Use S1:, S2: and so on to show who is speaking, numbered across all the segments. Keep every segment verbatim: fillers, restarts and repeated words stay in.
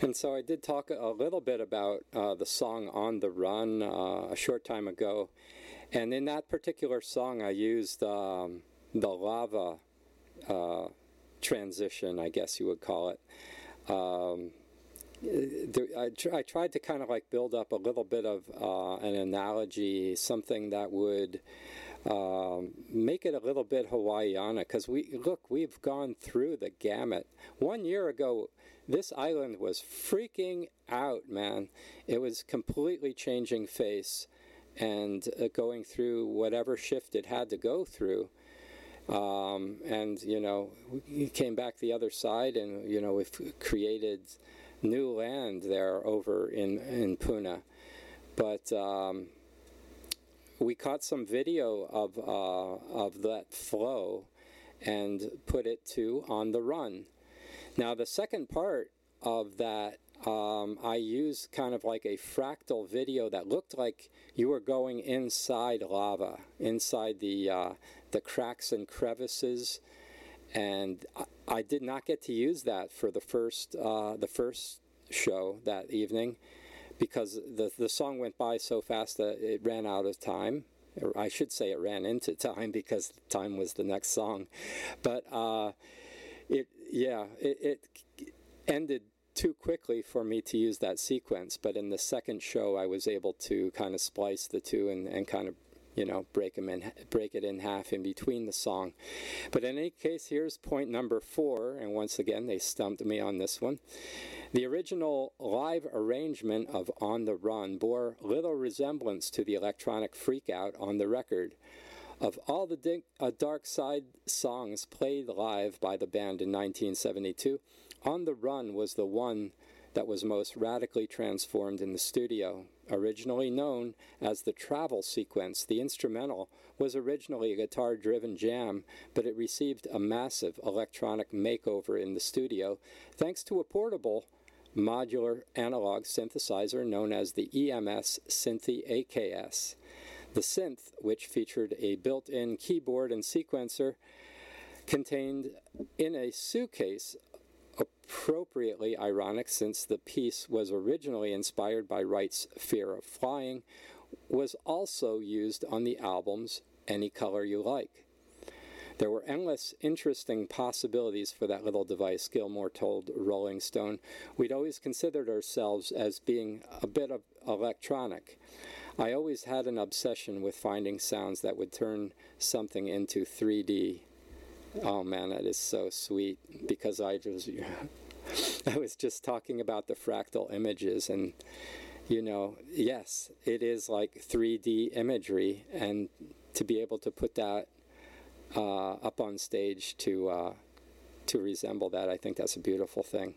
S1: And so I did talk a little bit about uh, the song On the Run uh, a short time ago. And in that particular song, I used um, the lava uh, transition, I guess you would call it. Um, I, tr I tried to kind of like build up a little bit of uh, an analogy, something that would um, make it a little bit Hawaiiana, because we look, we've gone through the gamut. One year ago, this island was freaking out, man. It was completely changing face and uh, going through whatever shift it had to go through. Um, and, you know, we came back the other side, and, you know, we've created new land there over in, in Puna. But um, we caught some video of, uh, of that flow and put it to On the Run. Now, the second part of that, um, I used kind of like a fractal video that looked like you were going inside lava, inside the, uh, the cracks and crevices. And I, I did not get to use that for the first, uh, the first show that evening, because the, the song went by so fast that it ran out of time. Or I should say it ran into time, because time was the next song. But uh, it, yeah, it, it ended too quickly for me to use that sequence. But in the second show, I was able to kind of splice the two and, and kind of, you know, break them in, break it in half in between the song. But in any case, here's point number four, and once again, they stumped me on this one. The original live arrangement of On the Run bore little resemblance to the electronic freakout on the record. Of all the di uh, Dark Side songs played live by the band in nineteen seventy-two, On the Run was the one that was most radically transformed in the studio. Originally known as the Travel Sequence, the instrumental was originally a guitar-driven jam, but it received a massive electronic makeover in the studio thanks to a portable modular analog synthesizer known as the E M S Synthi A K S. The synth, which featured a built-in keyboard and sequencer, contained in a suitcase, appropriately ironic since the piece was originally inspired by Wright's Fear of Flying, was also used on the albums Any Color You Like. There were endless interesting possibilities for that little device, Gilmour told Rolling Stone. We'd always considered ourselves as being a bit of electronic. I always had an obsession with finding sounds that would turn something into three D. Oh man, that is so sweet, because I just, I was just talking about the fractal images, and you know, yes, it is like three D imagery, and to be able to put that uh, up on stage to uh, to resemble that, I think that's a beautiful thing.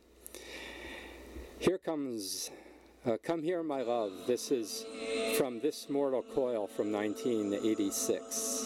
S1: Here comes uh, Come Here My Love. This is from This Mortal Coil from nineteen eighty-six.